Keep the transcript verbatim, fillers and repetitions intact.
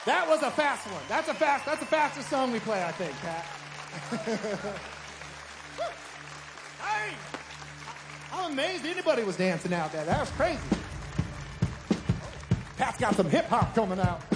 That was a fast one. That's a fast. That's the fastest song we play, I think, Pat. Hey, I'm amazed anybody was dancing out there. That was crazy. Pat's got some hip hop coming out.